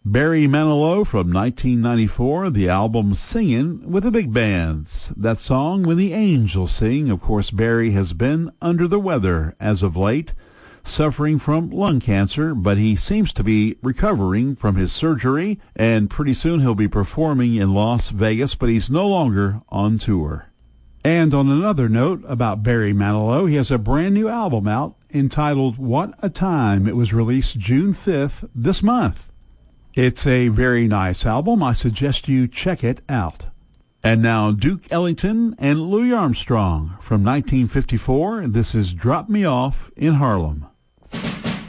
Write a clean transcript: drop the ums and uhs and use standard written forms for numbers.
Barry Manilow from 1994, the album Singin' with the Big Bands. That song, When the Angels Sing. Of course, Barry has been under the weather as of late, suffering from lung cancer, but he seems to be recovering from his surgery, and pretty soon he'll be performing in Las Vegas, but he's no longer on tour. And on another note about Barry Manilow, he has a brand new album out entitled What a Time. It was released June 5th this month. It's a very nice album. I suggest you check it out. And now Duke Ellington and Louis Armstrong from 1954. This is Drop Me Off in Harlem.